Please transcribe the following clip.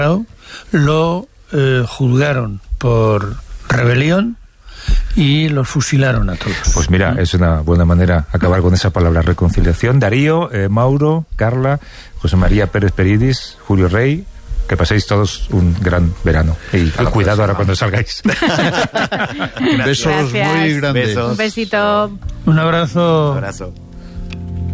lo juzgaron por rebelión y los fusilaron a todos. Pues mira, es una buena manera acabar con esa palabra, reconciliación. Darío, Mauro, Carla, José María Pérez Peridis, Julio Rey, que paséis todos un gran verano. Y cuidado ahora cuando salgáis. Besos muy grandes. Besos. Un besito. Un abrazo. Un abrazo.